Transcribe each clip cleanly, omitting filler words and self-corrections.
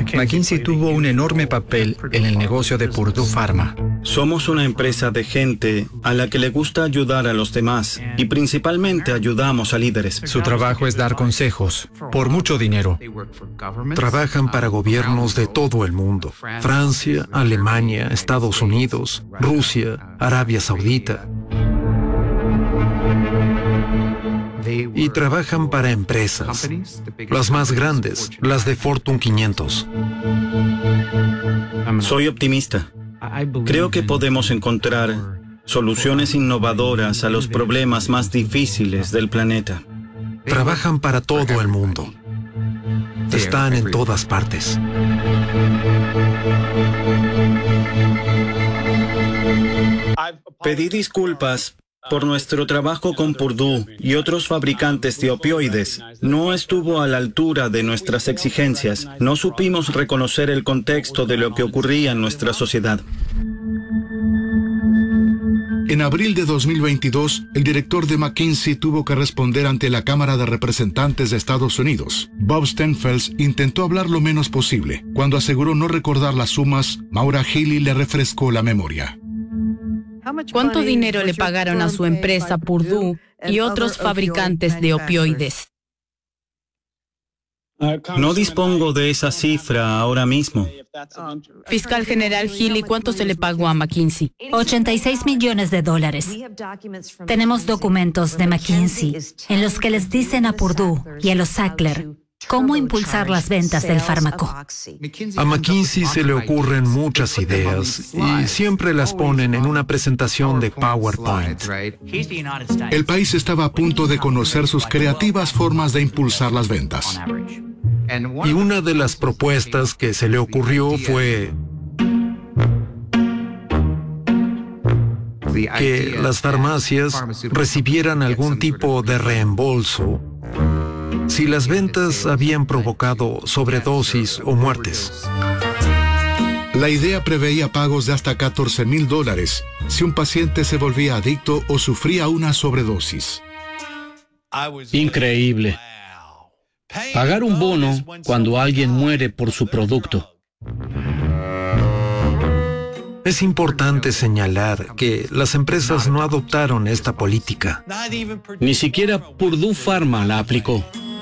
McKinsey tuvo un enorme papel en el negocio de Purdue Pharma. Somos una empresa de gente a la que le gusta ayudar a los demás y principalmente ayudamos a líderes. Su trabajo es dar consejos por mucho dinero. Trabajan para gobiernos de todo el mundo: Francia, Alemania, Estados Unidos, Rusia, Arabia Saudita. Y trabajan para empresas, las más grandes, las de Fortune 500. Soy optimista. Creo que podemos encontrar soluciones innovadoras a los problemas más difíciles del planeta. Trabajan para todo el mundo. Están en todas partes. Pedí disculpas por nuestro trabajo con Purdue y otros fabricantes de opioides. No estuvo a la altura de nuestras exigencias. No supimos reconocer el contexto de lo que ocurría en nuestra sociedad. En abril de 2022, el director de McKinsey tuvo que responder ante la Cámara de Representantes de Estados Unidos. Bob Stenfels intentó hablar lo menos posible. Cuando aseguró no recordar las sumas, Maura Healey le refrescó la memoria. ¿Cuánto dinero le pagaron a su empresa Purdue y otros fabricantes de opioides? No dispongo de esa cifra ahora mismo. Fiscal General Healey, ¿cuánto se le pagó a McKinsey? $86 millones. Tenemos documentos de McKinsey en los que les dicen a Purdue y a los Sackler cómo impulsar las ventas del fármaco. A McKinsey se le ocurren muchas ideas y siempre las ponen en una presentación de PowerPoint. El país estaba a punto de conocer sus creativas formas de impulsar las ventas. Y una de las propuestas que se le ocurrió fue que las farmacias recibieran algún tipo de reembolso si las ventas habían provocado sobredosis o muertes. La idea preveía pagos de hasta $14,000 si un paciente se volvía adicto o sufría una sobredosis. Increíble. Pagar un bono cuando alguien muere por su producto. Es importante señalar que las empresas no adoptaron esta política. Ni siquiera Purdue Pharma la aplicó.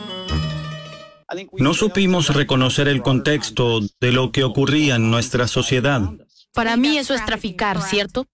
No supimos reconocer el contexto de lo que ocurría en nuestra sociedad. Para mí eso es traficar, ¿cierto?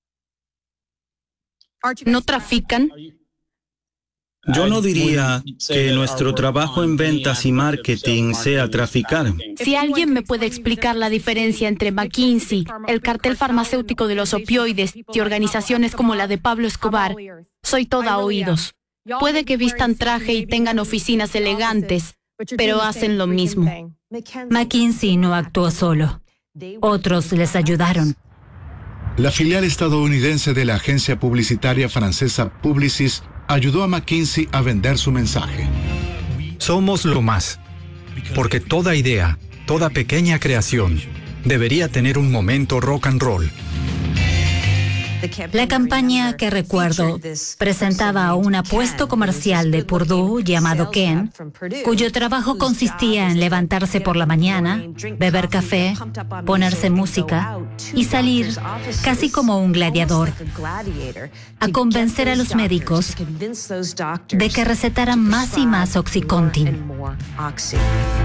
¿No trafican? Yo no diría que nuestro trabajo en ventas y marketing sea traficar. Si alguien me puede explicar la diferencia entre McKinsey, el cartel farmacéutico de los opioides y organizaciones como la de Pablo Escobar, soy toda oídos. Puede que vistan traje y tengan oficinas elegantes, pero hacen lo mismo. McKinsey no actuó solo. Otros les ayudaron. La filial estadounidense de la agencia publicitaria francesa Publicis ayudó a McKinsey a vender su mensaje. Somos lo más, porque toda idea, toda pequeña creación, debería tener un momento rock and roll. La campaña que recuerdo presentaba a un apuesto comercial de Purdue llamado Ken, cuyo trabajo consistía en levantarse por la mañana, beber café, ponerse música y salir, casi como un gladiador, a convencer a los médicos de que recetaran más y más OxyContin.